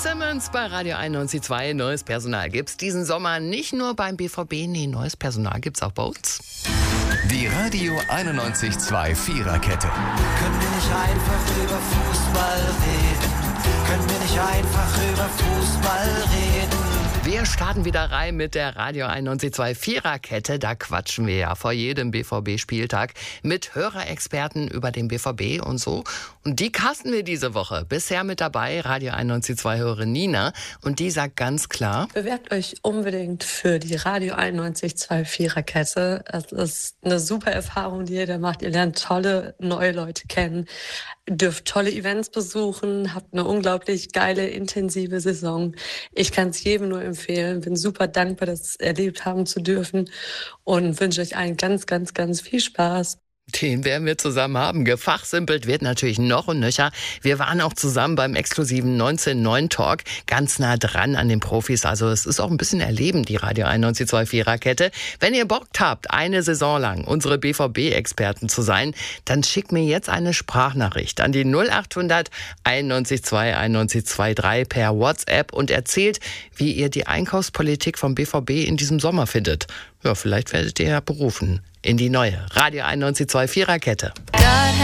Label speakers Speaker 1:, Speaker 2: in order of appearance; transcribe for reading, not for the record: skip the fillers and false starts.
Speaker 1: Simmons bei Radio 91.2. Neues Personal gibt's diesen Sommer nicht nur beim BVB, nee, neues Personal gibt's auch bei uns.
Speaker 2: Die Radio 91.2 Viererkette.
Speaker 3: Können wir nicht einfach über Fußball reden? Können wir nicht einfach über Fußball reden?
Speaker 1: Wir starten wieder rein mit der Radio 91.2 Viererkette. Da quatschen wir ja vor jedem BVB-Spieltag mit Hörerexperten über den BVB und so. Und die casten wir diese Woche. Bisher mit dabei Radio 91.2-Hörerin Nina. Und die sagt ganz klar:
Speaker 4: Bewerbt euch unbedingt für die Radio 91.2 Viererkette. Es ist eine super Erfahrung, die ihr da macht. Ihr lernt tolle neue Leute kennen, dürft tolle Events besuchen, habt eine unglaublich geile, intensive Saison. Ich kann es jedem nur empfehlen. Bin super dankbar, das erlebt haben zu dürfen und wünsche euch allen ganz, ganz, ganz viel Spaß.
Speaker 1: Den werden wir zusammen haben. Gefachsimpelt wird natürlich noch und nöcher. Wir waren auch zusammen beim exklusiven 19.9 Talk, ganz nah dran an den Profis. Also es ist auch ein bisschen erleben, die Radio 91.2 Viererkette. Wenn ihr Bock habt, eine Saison lang unsere BVB-Experten zu sein, dann schickt mir jetzt eine Sprachnachricht an die 0800 91.2 91.23 per WhatsApp und erzählt, wie ihr die Einkaufspolitik vom BVB in diesem Sommer findet. Ja, vielleicht werdet ihr ja berufen in die neue Radio 91.2 Viererkette.